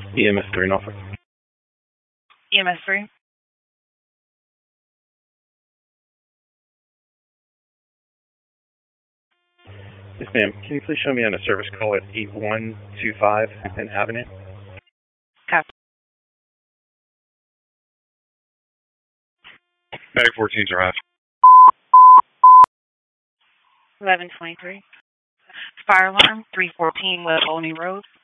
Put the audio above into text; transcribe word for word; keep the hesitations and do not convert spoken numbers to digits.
E M S three in office. E M S three. Yes, ma'am. Can you please show me on a service call at eight one two five Penn Avenue? Copy. Medic fourteen's arrived. eleven twenty-three. Fire alarm, three fourteen West Olney Road.